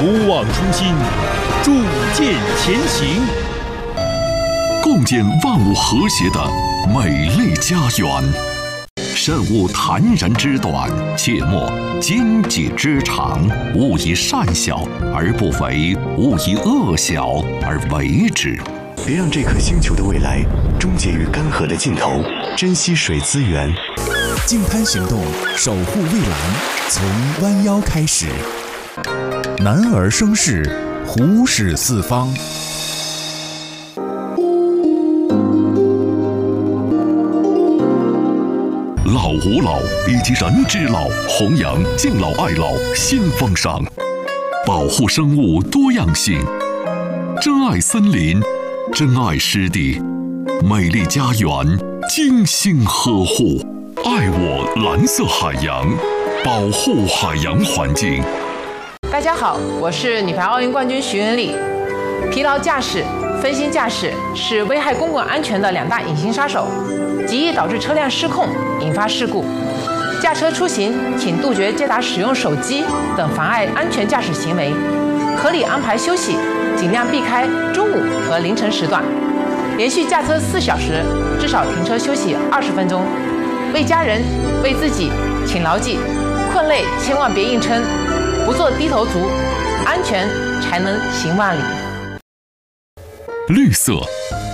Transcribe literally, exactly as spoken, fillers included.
不忘初心，铸剑前行， 共建万物和谐的美丽家园。慎勿谈人之短，切莫奸己之长。勿以善小而不为，勿以恶小而为之。 别让这颗星球的未来终结于干涸的尽头。珍惜水资源， 净滩行动，守护蔚蓝，从弯腰开始。男儿生事，虎视四方。 老吾老以及人之老，弘扬敬老爱老新风尚，保护生物多样性，珍爱森林，珍爱湿地，美丽家园精心呵护，爱我蓝色海洋，保护海洋环境。 大家好，我是女排奥运冠军徐文丽。疲劳驾驶、分心驾驶是危害公共安全的两大隐形杀手，极易导致车辆失控，引发事故。驾车出行，请杜绝接打使用手机等妨碍安全驾驶行为，合理安排休息，尽量避开中午和凌晨时段。连续驾车四小时，至少停车休息二十分钟。为家人、为自己，请牢记：困累千万别硬撑，不做低头族，安全才能行万里。 绿色